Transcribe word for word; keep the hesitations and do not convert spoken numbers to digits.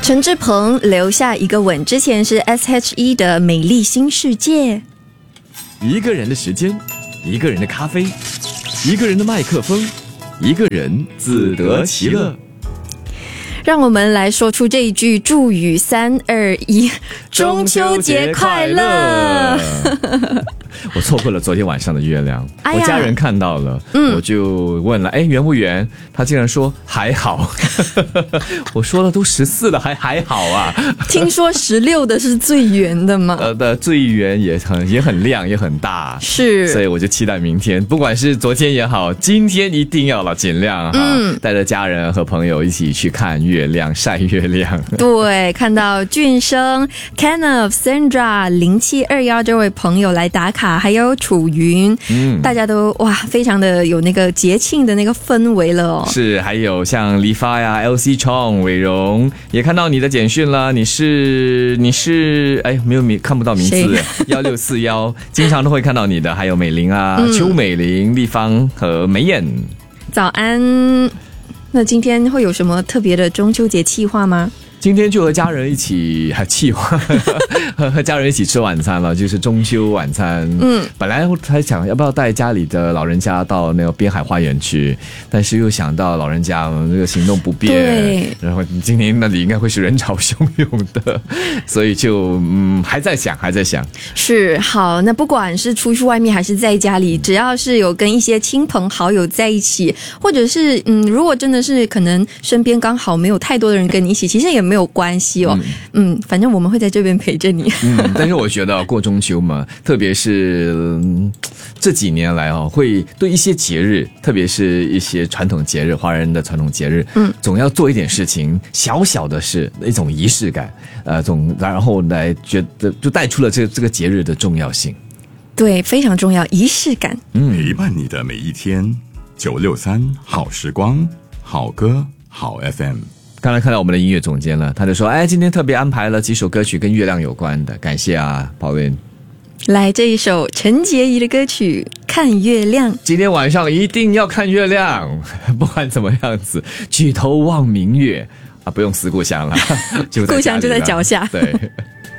陈志朋留下一个吻，之前是 S H E 的美丽新世界。 一个人的时间，一个人的咖啡，一个人的麦克风，一个人自得其乐。 让我们来说出这一句祝语，三二一，中秋节快乐！ 我错过了昨天晚上的月亮， 哎呀我家人看到了，嗯、我就问了，哎，圆不圆？他竟然说还好。我说了都十四了，还还好啊？ 听说十六的是最圆的吗？ 呃的最圆也很也很亮，也很大， 是， 所以我就期待明天，不管是昨天也好，今天一定要了，尽量哈，嗯、带着家人和朋友一起去看月亮，晒月亮。 对，看到俊生、Kenneth、Sandra、零七二一这位朋友来打卡。还有楚云，嗯，大家都哇，非常的有那个节庆的那个氛围了哦。 是，还有像黎发呀、L C Chong、伟荣，也看到你的简讯了。你是你是哎，没有名看不到名字，幺六四幺，经常都会看到你的。还有美玲啊、嗯、邱美玲、立方和梅燕。 早安。那今天会有什么特别的中秋节计划吗？ 今天就和家人一起还计划和和家人一起吃晚餐了，就是中秋晚餐。嗯，本来还想要不要带家里的老人家到那个滨海花园去，但是又想到老人家这个行动不便，对，然后今天那里应该会是人潮汹涌的，所以就嗯还在想还在想。 是，好，那不管是出去外面还是在家里，只要是有跟一些亲朋好友在一起，或者是嗯，如果真的是可能身边刚好没有太多的人跟你一起，其实也没有没有关系哦，嗯，嗯反正我们会在这边陪着你。 嗯，但是我觉得过中秋嘛，特别是、嗯、这几年来哦，会对一些节日，特别是一些传统节日，华人的传统节日，嗯，总要做一点事情，小小的事，一种仪式感，呃，总然后来觉得就带出了这这个节日的重要性。 对，非常重要，仪式感。 嗯，陪伴你的每一天，九六三好时光，好歌好 F M。 刚才看到我们的音乐总监了，他就说：“哎，今天特别安排了几首歌曲跟月亮有关的，感谢啊，宝云。” 来这一首陈洁仪的歌曲《看月亮》， 今天晚上一定要看月亮，不管怎么样子，举头望明月啊，不用思故乡了，就在故乡就在脚下。 对。